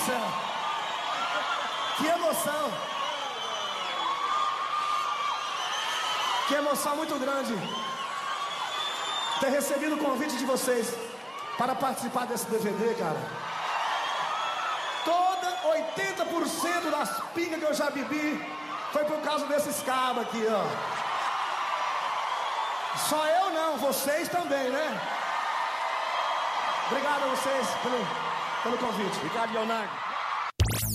céu. Que emoção. Que emoção muito grande ter recebido o convite de vocês para participar desse DVD, cara. 80% das pingas que eu já bebi foi por causa desses cabos aqui, ó. Só eu não, vocês também, né? Obrigado a vocês pelo convite. Obrigado, Leonardo.